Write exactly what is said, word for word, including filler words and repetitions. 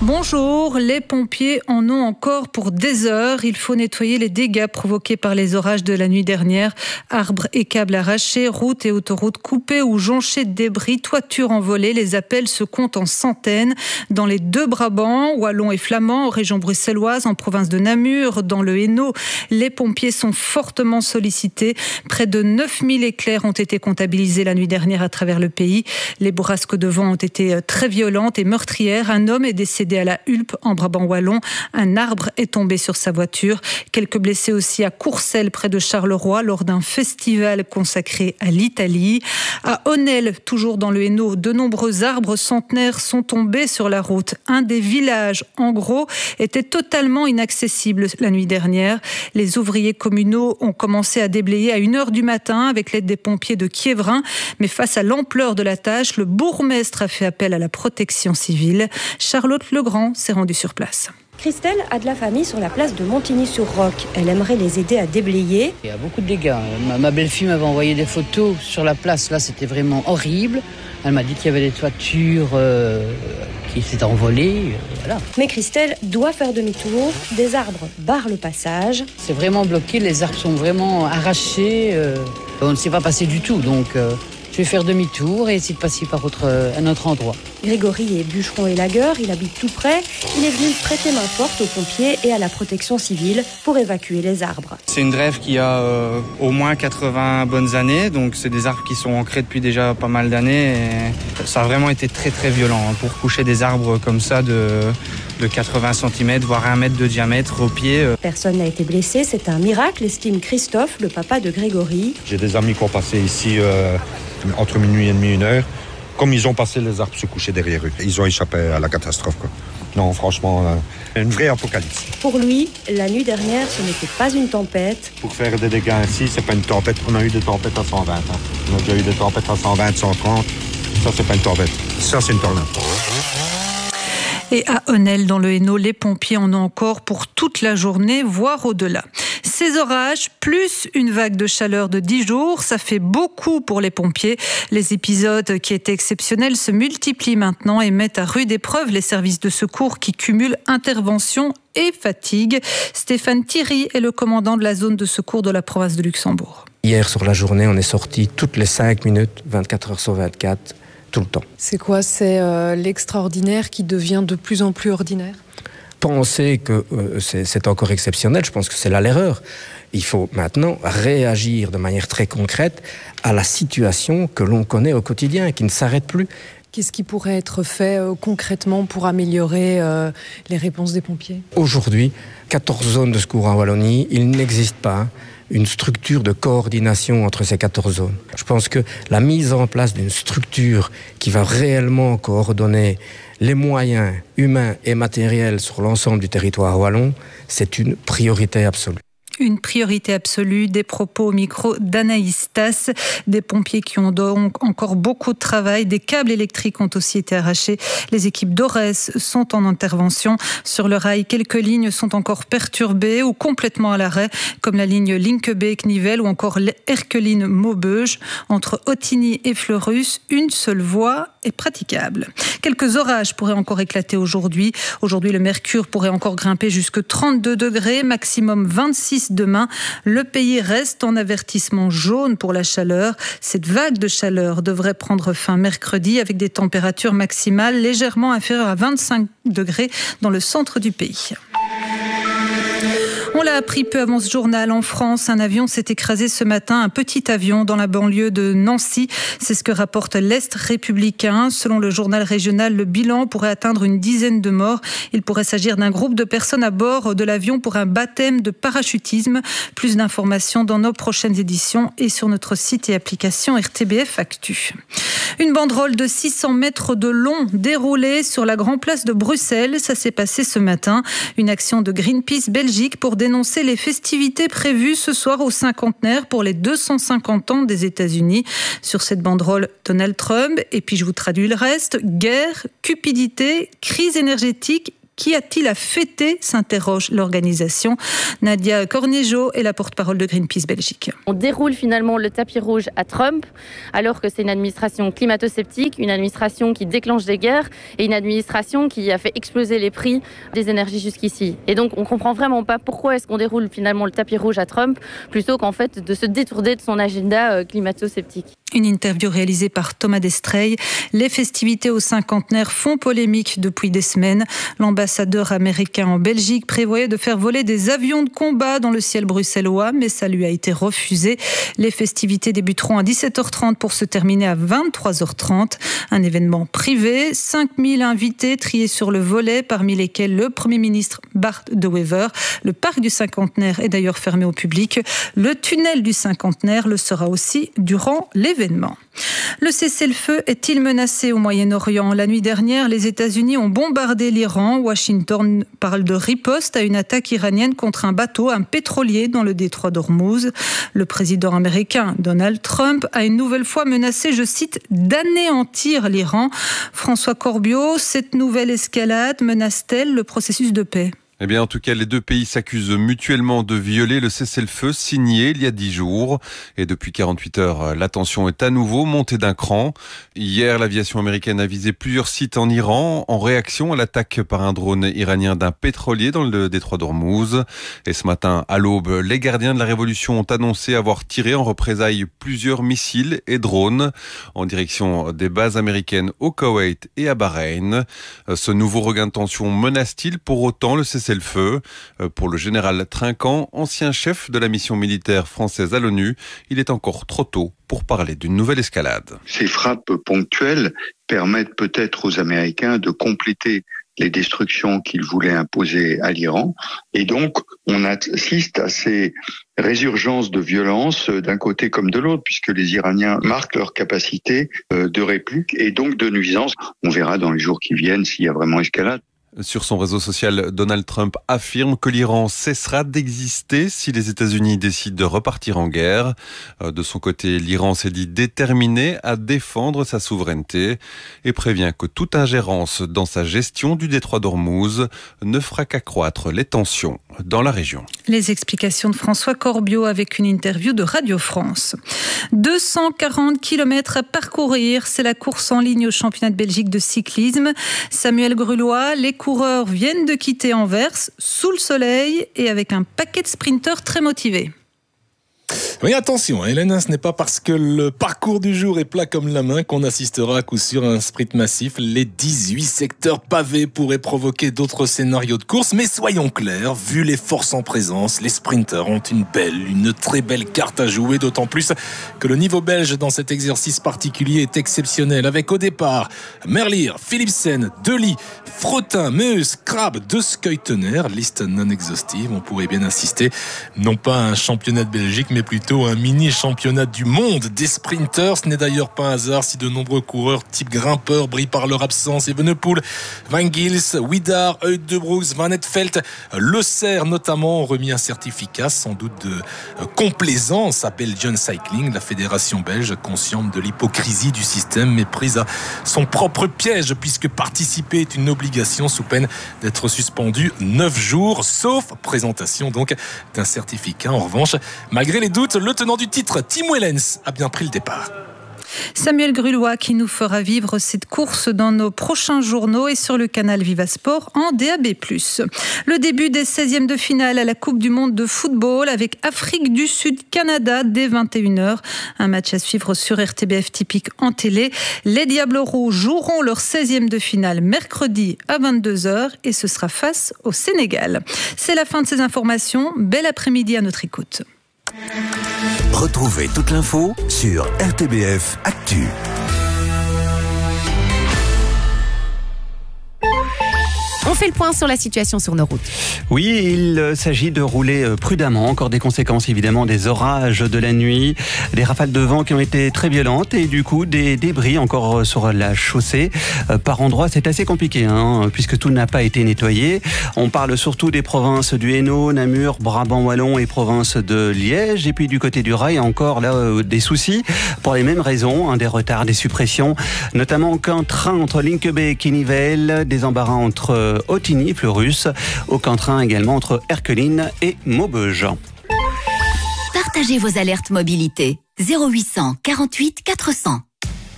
Bonjour, les pompiers en ont encore pour des heures. Il faut nettoyer les dégâts provoqués par les orages de la nuit dernière. Arbres et câbles arrachés, routes et autoroutes coupées ou jonchées de débris, toitures envolées. Les appels se comptent en centaines. Dans les deux Brabants, wallons et flamands, en région bruxelloise, en province de Namur, dans le Hainaut, les pompiers sont fortement sollicités. Près de neuf mille éclairs ont été comptabilisés la nuit dernière à travers le pays. Les bourrasques de vent ont été très violentes et meurtrières. Un homme est décédé à la Hulpe, en Brabant wallon. Un arbre est tombé sur sa voiture. Quelques blessés aussi à Courcelles, près de Charleroi, lors d'un festival consacré à l'Italie. À Honnel, toujours dans le Hainaut, de nombreux arbres centenaires sont tombés sur la route. Un des villages, en gros, était totalement inaccessible la nuit dernière. Les ouvriers communaux ont commencé à déblayer à une heure du matin avec l'aide des pompiers de Quiévrin. Mais face à l'ampleur de la tâche, le bourgmestre a fait appel à la protection civile. Charlotte Legrand s'est rendue sur place. Christelle a de la famille sur la place de Montigny-sur-Roc. Elle aimerait les aider à déblayer. Il y a beaucoup de dégâts. Ma, ma belle-fille m'avait envoyé des photos sur la place. Là, c'était vraiment horrible. Elle m'a dit qu'il y avait des toitures euh, qui s'étaient envolées. Euh, voilà. Mais Christelle doit faire demi-tour. Des arbres barrent le passage. C'est vraiment bloqué. Les arbres sont vraiment arrachés. Euh, on ne s'est pas passé du tout. Donc, euh, je vais faire demi-tour et essayer de passer par autre, un autre endroit. Grégory est bûcheron et lagueur, il habite tout près. Il est venu prêter main forte aux pompiers et à la protection civile pour évacuer les arbres. C'est une drève qui a euh, au moins quatre-vingts bonnes années, donc c'est des arbres qui sont ancrés depuis déjà pas mal d'années. Et ça a vraiment été très très violent hein, pour coucher des arbres comme ça de, de quatre-vingts centimètres, voire un mètre de diamètre au pied. Personne n'a été blessé, c'est un miracle, estime Christophe, le papa de Grégory. J'ai des amis qui ont passé ici euh, entre minuit et demi, une heure. Comme ils ont passé, les arbres se couchaient derrière eux. Ils ont échappé à la catastrophe, quoi. Non, franchement, euh, une vraie apocalypse. Pour lui, la nuit dernière, ce n'était pas une tempête. Pour faire des dégâts ainsi, c'est pas une tempête. On a eu des tempêtes à cent vingt. Hein. On a déjà eu des tempêtes à cent vingt, cent trente. Ça, c'est pas une tempête. Ça, c'est une tornade. Et à Honnel, dans le Hainaut, les pompiers en ont encore pour toute la journée, voire au-delà. Ces orages, plus une vague de chaleur de dix jours, ça fait beaucoup pour les pompiers. Les épisodes qui étaient exceptionnels se multiplient maintenant et mettent à rude épreuve les services de secours qui cumulent intervention et fatigue. Stéphane Thierry est le commandant de la zone de secours de la province de Luxembourg. Hier, sur la journée, on est sorti toutes les cinq minutes, vingt-quatre heures sur vingt-quatre, tout le temps. C'est quoi? C'est euh, l'extraordinaire qui devient de plus en plus ordinaire? Penser que euh, c'est, c'est encore exceptionnel, je pense que c'est là l'erreur. Il faut maintenant réagir de manière très concrète à la situation que l'on connaît au quotidien, qui ne s'arrête plus. Qu'est-ce qui pourrait être fait euh, concrètement pour améliorer euh, les réponses des pompiers? Aujourd'hui, quatorze zones de secours en Wallonie, il n'existe pas une structure de coordination entre ces quatorze zones. Je pense que la mise en place d'une structure qui va réellement coordonner les moyens humains et matériels sur l'ensemble du territoire wallon, c'est une priorité absolue. Une priorité absolue, des propos au micro d'Anaïs Tass, des pompiers qui ont donc encore beaucoup de travail, des câbles électriques ont aussi été arrachés, les équipes d'Ores sont en intervention. Sur le rail, quelques lignes sont encore perturbées ou complètement à l'arrêt, comme la ligne Linkebeek-Nivelles ou encore l'Erqueline-Maubeuge. Entre Ottigny et Fleurus, une seule voie est praticable. Quelques orages pourraient encore éclater aujourd'hui. Aujourd'hui, le mercure pourrait encore grimper jusque trente-deux degrés, maximum vingt-six demain. Le pays reste en avertissement jaune pour la chaleur. Cette vague de chaleur devrait prendre fin mercredi avec des températures maximales légèrement inférieures à vingt-cinq degrés dans le centre du pays. On l'a appris peu avant ce journal. En France, un avion s'est écrasé ce matin, un petit avion dans la banlieue de Nancy. C'est ce que rapporte l'Est républicain. Selon le journal régional, le bilan pourrait atteindre une dizaine de morts. Il pourrait s'agir d'un groupe de personnes à bord de l'avion pour un baptême de parachutisme. Plus d'informations dans nos prochaines éditions et sur notre site et application R T B F Actu. Une banderole de six cents mètres de long déroulée sur la Grand Place de Bruxelles. Ça s'est passé ce matin. Une action de Greenpeace Belgique pour dénoncer les festivités prévues ce soir au cinquantenaire pour les deux cent cinquante ans des États-Unis. Sur cette banderole, Donald Trump, et puis je vous traduis le reste, guerre, cupidité, crise énergétique, Qu'y a-t-il à fêter, s'interroge l'organisation. Nadia Cornejo est la porte-parole de Greenpeace Belgique. On déroule finalement le tapis rouge à Trump, alors que c'est une administration climato-sceptique, une administration qui déclenche des guerres et une administration qui a fait exploser les prix des énergies jusqu'ici. Et donc on ne comprend vraiment pas pourquoi est-ce qu'on déroule finalement le tapis rouge à Trump, plutôt qu'en fait de se détourner de son agenda climato-sceptique. Une interview réalisée par Thomas Destrey. Les festivités au cinquantenaire font polémique depuis des semaines. L'ambassadeur américain en Belgique prévoyait de faire voler des avions de combat dans le ciel bruxellois, mais ça lui a été refusé. Les festivités débuteront à dix-sept heures trente pour se terminer à vingt-trois heures trente. Un événement privé, cinq mille invités triés sur le volet, parmi lesquels le Premier ministre Bart De Wever. Le parc du cinquantenaire est d'ailleurs fermé au public. Le tunnel du cinquantenaire le sera aussi durant l'événement. Le cessez-le-feu est-il menacé au Moyen-Orient ? La nuit dernière, les États-Unis ont bombardé l'Iran. Washington parle de riposte à une attaque iranienne contre un bateau, un pétrolier dans le détroit d'Ormuz. Le président américain Donald Trump a une nouvelle fois menacé, je cite, d'anéantir l'Iran. François Corbiot, cette nouvelle escalade menace-t-elle le processus de paix ? Eh bien, en tout cas, les deux pays s'accusent mutuellement de violer le cessez-le-feu signé il y a dix jours. Et depuis quarante-huit heures, la tension est à nouveau montée d'un cran. Hier, l'aviation américaine a visé plusieurs sites en Iran en réaction à l'attaque par un drone iranien d'un pétrolier dans le détroit d'Ormuz. Et ce matin, à l'aube, les gardiens de la révolution ont annoncé avoir tiré en représailles plusieurs missiles et drones en direction des bases américaines au Koweït et à Bahreïn. Ce nouveau regain de tension menace-t-il pour autant le cessez-le-feu ? le feu. Pour le général Trinquant, ancien chef de la mission militaire française à l'ONU, il est encore trop tôt pour parler d'une nouvelle escalade. Ces frappes ponctuelles permettent peut-être aux Américains de compléter les destructions qu'ils voulaient imposer à l'Iran. Et donc, on assiste à ces résurgences de violence d'un côté comme de l'autre, puisque les Iraniens marquent leur capacité de réplique et donc de nuisance. On verra dans les jours qui viennent s'il y a vraiment escalade. Sur son réseau social, Donald Trump affirme que l'Iran cessera d'exister si les États-Unis décident de repartir en guerre. De son côté, l'Iran s'est dit déterminé à défendre sa souveraineté et prévient que toute ingérence dans sa gestion du détroit d'Ormuz ne fera qu'accroître les tensions dans la région. Les explications de François Corbiot avec une interview de Radio France. deux cent quarante kilomètres à parcourir, c'est la course en ligne au championnat de Belgique de cyclisme. Samuel Grulois, les coureurs viennent de quitter Anvers sous le soleil et avec un paquet de sprinteurs très motivés. Oui, attention, Hélène, ce n'est pas parce que le parcours du jour est plat comme la main qu'on assistera à coup sûr à un sprint massif. Les dix-huit secteurs pavés pourraient provoquer d'autres scénarios de course, mais soyons clairs, vu les forces en présence, les sprinteurs ont une belle, une très belle carte à jouer, d'autant plus que le niveau belge dans cet exercice particulier est exceptionnel, avec au départ Merlier, Philipsen, Dely, Frottin, Meus, Krab, De Skuytener, liste non exhaustive. On pourrait bien insister, non pas à un championnat de Belgique, mais plutôt un mini-championnat du monde des sprinteurs. Ce n'est d'ailleurs pas un hasard si de nombreux coureurs type grimpeurs brillent par leur absence. Evenepoel, Van Gils, Widar, Uit de Broeks, Van Etfeldt, Le Serre notamment ont remis un certificat sans doute de complaisance à Belgian Cycling. La fédération belge, consciente de l'hypocrisie du système, méprise à son propre piège puisque participer est une obligation sous peine d'être suspendu neuf jours, sauf présentation donc d'un certificat. En revanche, malgré les doutes, le tenant du titre, Tim Wellens, a bien pris le départ. Samuel Grulois qui nous fera vivre cette course dans nos prochains journaux et sur le canal Vivasport en D A B plus. Le début des seizièmes de finale à la Coupe du Monde de football avec Afrique du Sud-Canada dès vingt et une heures. Un match à suivre sur R T B F typique en télé. Les Diables Rouges joueront leur seizième de finale mercredi à vingt-deux heures et ce sera face au Sénégal. C'est la fin de ces informations. Bel après-midi à notre écoute. Retrouvez toute l'info sur R T B F Actu. On fait le point sur la situation sur nos routes. Oui, il s'agit de rouler prudemment. Encore des conséquences évidemment des orages de la nuit, des rafales de vent qui ont été très violentes et du coup des débris encore sur la chaussée. Par endroits, c'est assez compliqué hein, puisque tout n'a pas été nettoyé. On parle surtout des provinces du Hainaut, Namur, Brabant Wallon et province de Liège. Et puis du côté du rail, encore là des soucis pour les mêmes raisons, hein, des retards, des suppressions, notamment qu'un train entre Linkeby et Quinnivel, des embarras entre Ottigny-Fleurus. Aucun train également entre Erqueline et Maubeuge. Partagez vos alertes mobilité. zéro huit cents quarante-huit quatre cents.